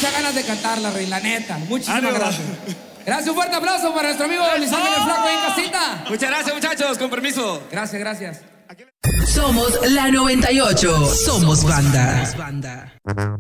muchas ganas de cantarla, Rey, la neta. Muchísimas gracias. Gracias, un fuerte aplauso para nuestro amigo Luis Ángel el Flaco ahí en casita. Muchas gracias, muchachos, con permiso. Gracias, gracias. Somos la 98. Somos banda.